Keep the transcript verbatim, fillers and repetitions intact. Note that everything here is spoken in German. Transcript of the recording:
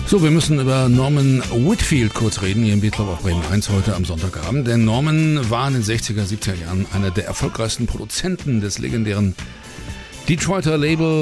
So, wir müssen über Norman Whitfield kurz reden, hier im Beat-Club auf Bremen eins heute am Sonntagabend. Denn Norman war in den sechziger, siebziger Jahren einer der erfolgreichsten Produzenten des legendären Detroiter Label